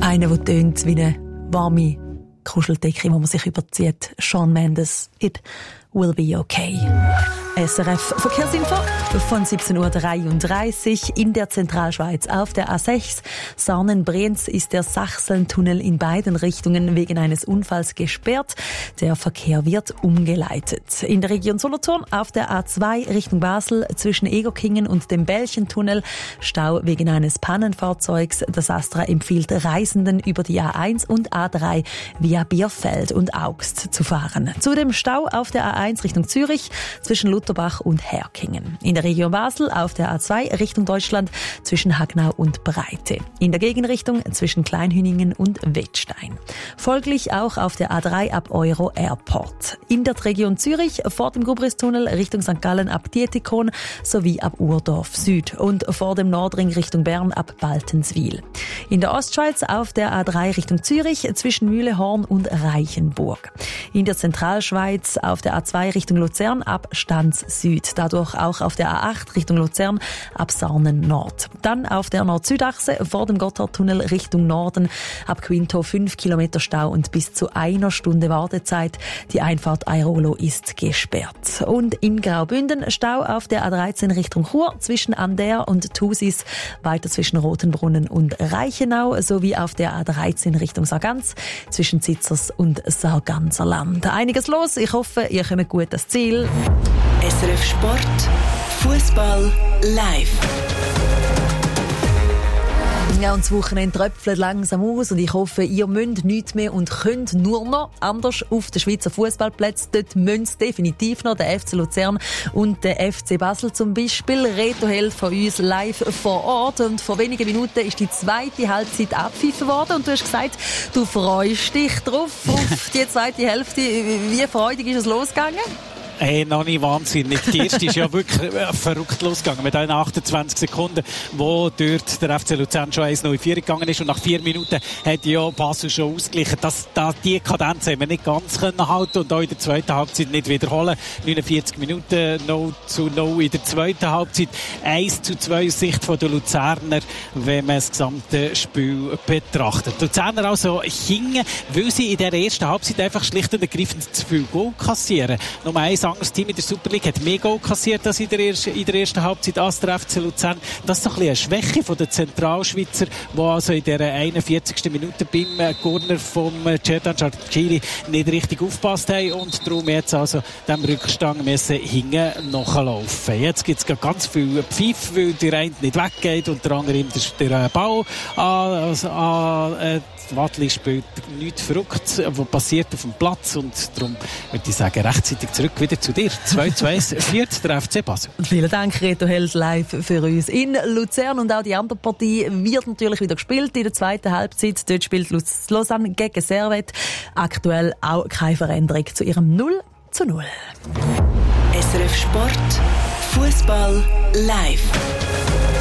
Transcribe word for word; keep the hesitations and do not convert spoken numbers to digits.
Einer, der tönt wie eine warme Kuscheldecke, die man sich überzieht. Shawn Mendes, It Will Be Okay. S R F Verkehrsinfo von siebzehn Uhr dreiunddreißig in der Zentralschweiz auf der A sechs. Sarnen-Brienz ist der Sachsentunnel in beiden Richtungen wegen eines Unfalls gesperrt. Der Verkehr wird umgeleitet. In der Region Solothurn auf der A zwei Richtung Basel zwischen Egerkingen und dem Bällchentunnel Stau wegen eines Pannenfahrzeugs. Das Astra empfiehlt Reisenden über die A eins und A drei via Bierfeld und Augst zu fahren. Zudem Stau auf der A eins Richtung Zürich zwischen Lutherbach und Herkingen. In der Region Basel auf der A zwei Richtung Deutschland zwischen Hagnau und Breite. In der Gegenrichtung zwischen Kleinhüningen und Wettstein. Folglich auch auf der A drei ab Euro Airport. In der Region Zürich vor dem Gubristunnel Richtung Sankt Gallen ab Dietikon sowie ab Urdorf Süd und vor dem Nordring Richtung Bern ab Baltenswil. In der Ostschweiz auf der A drei Richtung Zürich zwischen Mühlehorn und Reichenburg. In der Zentralschweiz auf der A zwei Richtung Luzern ab Stanz Süd. Dadurch auch auf der A acht Richtung Luzern ab Sarnen Nord. Dann auf der Nord-Süd-Achse vor dem Gotthardtunnel Richtung Norden ab Quinto fünf Kilometer Stau und bis zu einer Stunde Wartezeit. Die Einfahrt Airolo ist gesperrt. Und in Graubünden Stau auf der A dreizehn Richtung Chur zwischen Ander und Thusis, weiter zwischen Rotenbrunnen und Reichenau sowie auf der A dreizehn Richtung Sargans zwischen Zitzers und Sarganserland. Einiges los. Ich hoffe, ihr kommt gut ans Ziel. S R F Sport, Fußball live. Ja, und das Wochenende tröpfelt langsam aus und ich hoffe, ihr müsst nichts mehr und könnt nur noch anders auf den Schweizer Fußballplätzen. Dort müssen es definitiv noch der F C Luzern und der F C Basel zum Beispiel. Reto Held von uns live vor Ort und vor wenigen Minuten ist die zweite Halbzeit abgepfiffen worden und du hast gesagt, du freust dich drauf auf die zweite Hälfte. Wie freudig ist es losgegangen? Hey, noch nicht wahnsinnig. Die erste ist ja wirklich verrückt losgegangen. Mit den achtundzwanzig Sekunden, wo dort der F C Luzern schon eins null in Führung gegangen ist. Und nach vier Minuten hat ja Basel schon ausgeglichen. Das, das, die Kadenz haben wir nicht ganz können halten und auch in der zweiten Halbzeit nicht wiederholen. neunundvierzig Minuten, null zu null in der zweiten Halbzeit. eins zu zwei aus Sicht der Luzerner, wenn man das gesamte Spiel betrachtet. Die Luzerner also hingen, weil sie in der ersten Halbzeit einfach schlicht und ergreifend zu viel Goal kassieren. Nummer eins anderes Team in der Super League hat mehr Goal kassiert als in der ersten, in der ersten Halbzeit als der F C Luzern. Das ist so ein bisschen eine Schwäche von der Zentralschweizer, die also in der einundvierzigsten Minute beim Corner vom Cerdan Charchili nicht richtig aufgepasst haben und darum jetzt also dem Rückstand müssen hinten nachlaufen. Jetzt gibt es ganz viel Pfiff, weil der eine nicht weggeht und der andere ihm den Ball an, also an äh, Wadli spielt nichts Verrücktes, was passiert auf dem Platz und darum würde ich sagen, rechtzeitig zurück wieder zu dir. zwei zu eins führt der F C Basel. Vielen Dank, Reto Held, live für uns in Luzern. Und auch die andere Partie wird natürlich wieder gespielt in der zweiten Halbzeit. Dort spielt Lausanne gegen Servette. Aktuell auch keine Veränderung zu ihrem null zu null. S R F Sport, Fußball live.